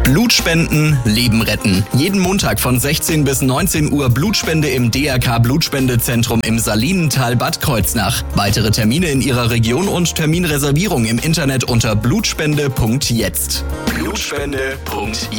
Blutspenden, Leben retten. Jeden Montag von 16 bis 19 Uhr Blutspende im DRK Blutspendezentrum im Salinental Bad Kreuznach. Weitere Termine in Ihrer Region und Terminreservierung im Internet unter blutspende.jetzt. Blutspende.jetzt